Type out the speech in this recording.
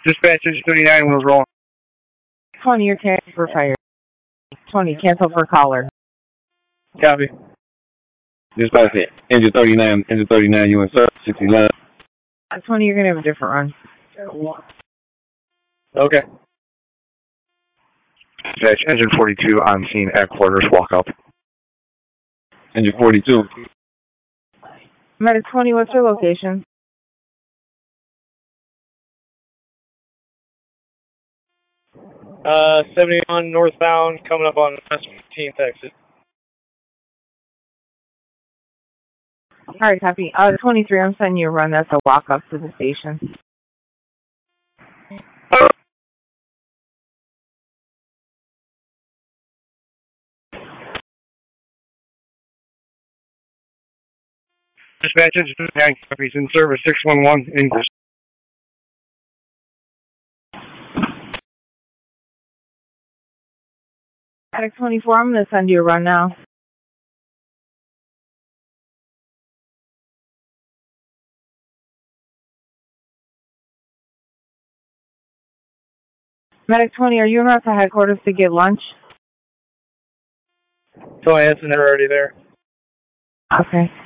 Dispatch engine 39 was wrong. 20, you're carrying for fire. 20, cancel for caller. Copy. Dispatch engine 39, you in service, 69. 20, you're going to have a different run. Okay. Dispatch engine 42 on scene at quarters, walk up. Engine 42. Medic 20, what's your location? Uh, 71 northbound, coming up on West 15th exit. Alright, copy. 23, I'm sending you a run. That's a walk up to the station. Dispatch engine 39, copies in service 611, English. Medic 24, I'm going to send you a run now. Medic 20, are you en route to headquarters to get lunch? So I answered, they're already there. Okay.